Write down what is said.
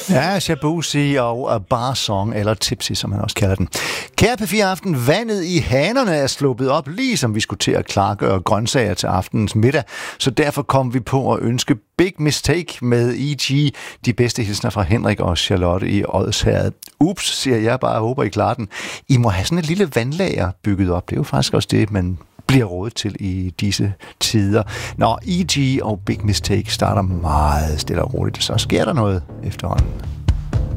Ja, Shabuzi og Bar Song, eller Tipsy, som man også kalder den. Kære P4 Aften, vandet i hanerne er sluppet op, ligesom vi skulle til at klargøre grøntsager til aftenens middag. Så derfor kom vi på at ønske Big Mistake med E.G. De bedste hilsner fra Henrik og Charlotte i Odsherred. Ups, siger jeg bare, håber I klarer den. I må have sådan et lille vandlager bygget op. Det er jo faktisk også det, man bliver rådet til i disse tider. Når E.G. og Big Mistake starter meget stille og roligt, så sker der noget efterhånden.